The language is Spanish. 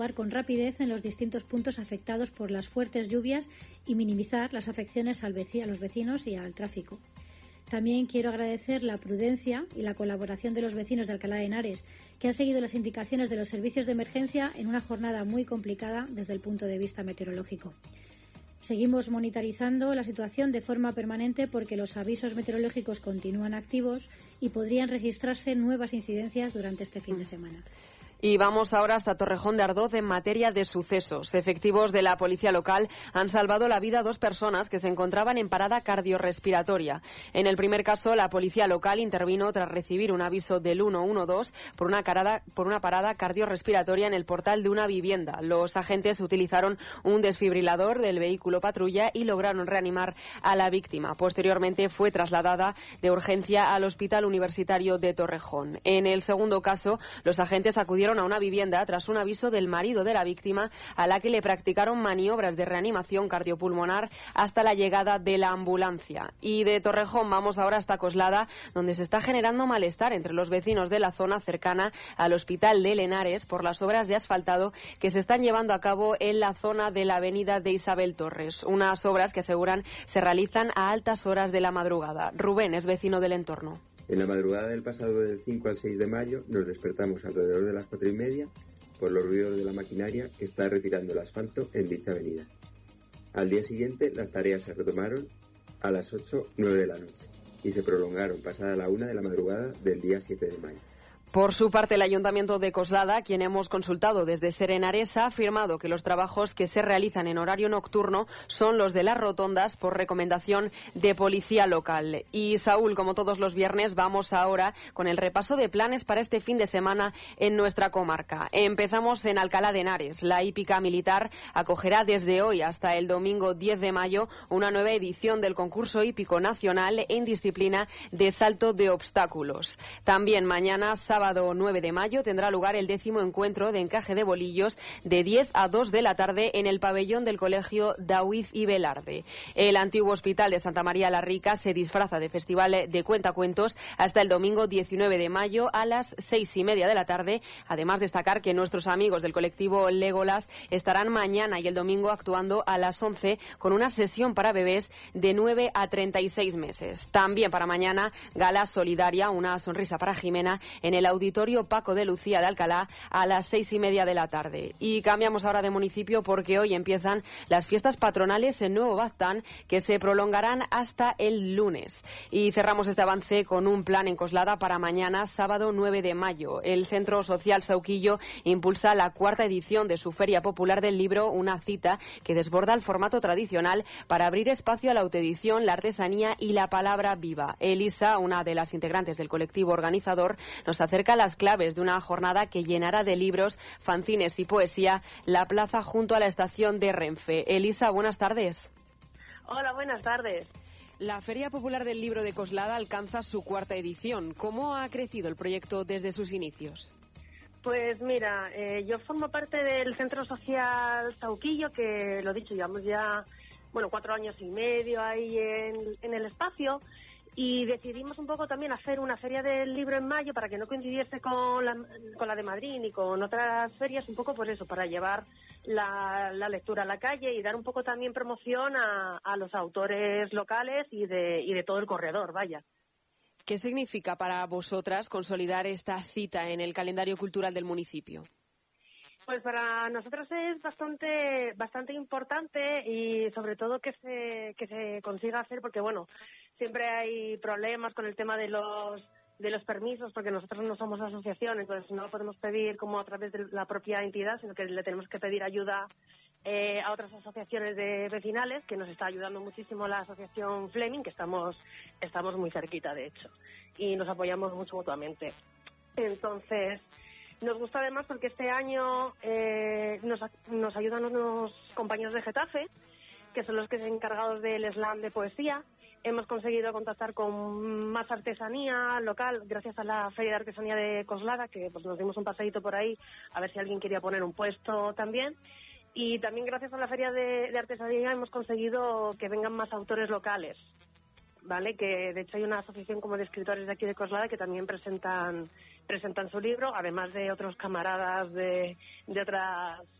con rapidez en los distintos puntos afectados por las fuertes lluvias y minimizar las afecciones a los vecinos y al tráfico. También quiero agradecer la prudencia y la colaboración de los vecinos de Alcalá de Henares, que han seguido las indicaciones de los servicios de emergencia en una jornada muy complicada desde el punto de vista meteorológico. Seguimos monitorizando la situación de forma permanente porque los avisos meteorológicos continúan activos y podrían registrarse nuevas incidencias durante este fin de semana. Y vamos ahora hasta Torrejón de Ardoz en materia de sucesos. Efectivos de la policía local han salvado la vida a 2 personas que se encontraban en parada cardiorrespiratoria. En el primer caso, la policía local intervino tras recibir un aviso del 112 por una parada cardiorrespiratoria en el portal de una vivienda. Los agentes utilizaron un desfibrilador del vehículo patrulla y lograron reanimar a la víctima. Posteriormente fue trasladada de urgencia al Hospital Universitario de Torrejón. En el segundo caso, los agentes acudieron a una vivienda tras un aviso del marido de la víctima, a la que le practicaron maniobras de reanimación cardiopulmonar hasta la llegada de la ambulancia. Y de Torrejón vamos ahora hasta Coslada, donde se está generando malestar entre los vecinos de la zona cercana al Hospital de Henares por las obras de asfaltado que se están llevando a cabo en la zona de la avenida de Isabel Torres. Unas obras que aseguran se realizan a altas horas de la madrugada. Rubén es vecino del entorno. En la madrugada del pasado del 5 al 6 de mayo nos despertamos alrededor de las 4:30 por los ruidos de la maquinaria que está retirando el asfalto en dicha avenida. Al día siguiente las tareas se retomaron a las 8:09 de la noche y se prolongaron pasada la 1 de la madrugada del día 7 de mayo. Por su parte, el Ayuntamiento de Coslada, quien hemos consultado desde Ser Henares, ha afirmado que los trabajos que se realizan en horario nocturno son los de las rotondas por recomendación de policía local. Y Saúl, como todos los viernes, vamos ahora con el repaso de planes para este fin de semana en nuestra comarca. Empezamos en Alcalá de Henares. La hípica militar acogerá desde hoy hasta el domingo 10 de mayo una nueva edición del concurso hípico nacional en disciplina de salto de obstáculos. También mañana, sábado 9 de mayo, tendrá lugar el 10º encuentro de encaje de bolillos de 10 a 2 de la tarde en el pabellón del Colegio Daoiz y Velarde. El antiguo Hospital de Santa María la Rica se disfraza de festival de cuentacuentos hasta el domingo 19 de mayo a las 6:30 de la tarde. Además, destacar que nuestros amigos del colectivo Legolas estarán mañana y el domingo actuando a las 11 con una sesión para bebés de 9 a 36 meses. También para mañana, gala solidaria, una sonrisa para Jimena, en el Auditorio Paco de Lucía de Alcalá a las 6:30 de la tarde. Y cambiamos ahora de municipio porque hoy empiezan las fiestas patronales en Nuevo Baztán, que se prolongarán hasta el lunes. Y cerramos este avance con un plan en Coslada para mañana, sábado 9 de mayo. El Centro Social Sauquillo impulsa la 4ª edición de su Feria Popular del Libro, una cita que desborda el formato tradicional para abrir espacio a la autoedición, la artesanía y la palabra viva. Elisa, una de las integrantes del colectivo organizador, nos acerca las claves de una jornada que llenará de libros, fanzines y poesía la plaza junto a la estación de Renfe. Elisa, buenas tardes. Hola, buenas tardes. La Feria Popular del Libro de Coslada alcanza su 4ª edición. ¿Cómo ha crecido el proyecto desde sus inicios? Pues mira, yo formo parte del Centro Social Sauquillo, que lo dicho, llevamos ya 4 años y medio ahí en el espacio. Y decidimos un poco también hacer una feria del libro en mayo para que no coincidiese con la de Madrid ni con otras ferias, un poco por eso, para llevar la lectura a la calle y dar un poco también promoción a los autores locales y de todo el corredor, vaya. ¿Qué significa para vosotras consolidar esta cita en el calendario cultural del municipio? Pues para nosotros es bastante importante y sobre todo que se consiga hacer porque siempre hay problemas con el tema de los permisos porque nosotros no somos asociación, entonces no lo podemos pedir como a través de la propia entidad, sino que le tenemos que pedir ayuda a otras asociaciones de vecinales, que nos está ayudando muchísimo la asociación Fleming, que estamos muy cerquita de hecho y nos apoyamos mucho mutuamente. Entonces nos gusta además porque este año nos ayudan unos compañeros de Getafe, que son los que son encargados del slam de poesía. Hemos conseguido contactar con más artesanía local gracias a la Feria de Artesanía de Coslada, que nos dimos un paseíto por ahí a ver si alguien quería poner un puesto también. Y también gracias a la Feria de Artesanía hemos conseguido que vengan más autores locales, ¿vale? Que de hecho hay una asociación como de escritores de aquí de Coslada que también presentan su libro, además de otros camaradas de otras